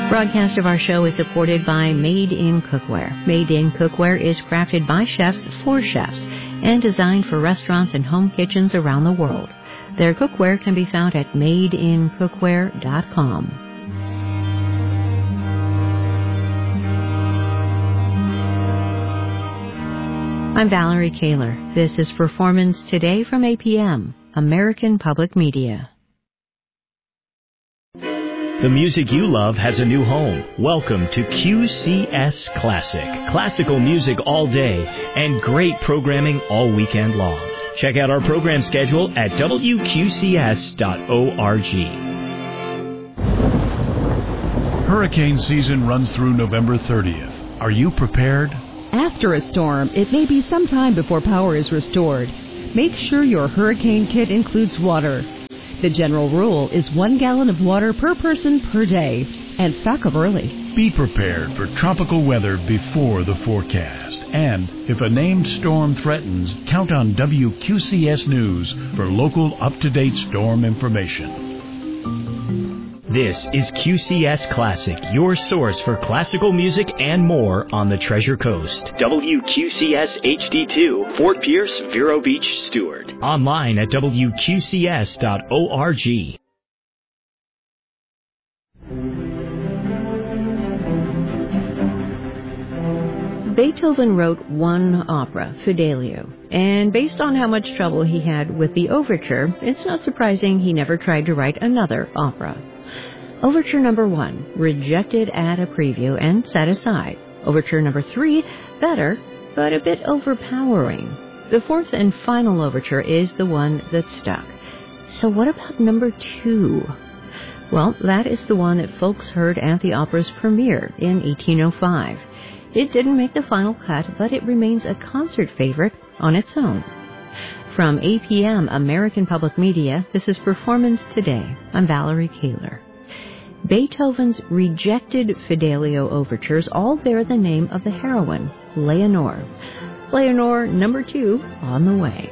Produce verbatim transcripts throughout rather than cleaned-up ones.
Broadcast of our show is supported by Made in Cookware. Made in Cookware is crafted by chefs for chefs and designed for restaurants and home kitchens around the world. Their cookware can be found at made in cookware dot com. I'm Valerie Kaler. This is Performance Today from A P M, American Public Media. The music you love has a new home. Welcome to Q C S Classic. Classical music all day and great programming all weekend long. Check out our program schedule at W Q C S dot org. Hurricane season runs through November thirtieth. Are you prepared? After a storm, it may be some time before power is restored. Make sure your hurricane kit includes water. The general rule is one gallon of water per person per day, and stock up early. Be prepared for tropical weather before the forecast. And if a named storm threatens, count on W Q C S News for local up-to-date storm information. This is Q C S Classic, your source for classical music and more on the Treasure Coast. W Q C S H D two, Fort Pierce, Vero Beach, Stewart. Online at W Q C S dot org. Beethoven wrote one opera, Fidelio, and based on how much trouble he had with the overture, it's not surprising he never tried to write another opera. Overture number one, rejected at a preview and set aside. Overture number three, better, but a bit overpowering. The fourth and final overture is the one that stuck. So what about number two? Well, that is the one that folks heard at the opera's premiere in eighteen oh five. It didn't make the final cut, but it remains a concert favorite on its own. From A P M, American Public Media, this is Performance Today. I'm Valerie Kaler. Beethoven's rejected Fidelio overtures all bear the name of the heroine, Leonore. Leonore number two on the way.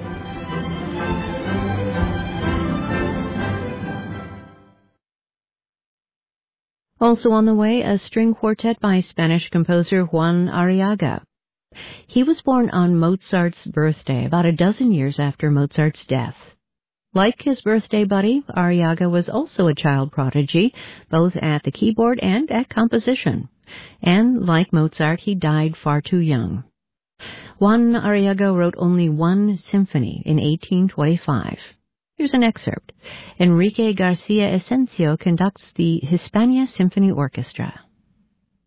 Also on the way, a string quartet by Spanish composer Juan Arriaga. He was born on Mozart's birthday, about a dozen years after Mozart's death. Like his birthday buddy, Arriaga was also a child prodigy, both at the keyboard and at composition. And like Mozart, he died far too young. Juan Arriaga wrote only one symphony in eighteen twenty-five. Here's an excerpt. Enrique Garcia Asensio conducts the Hispania Symphony Orchestra.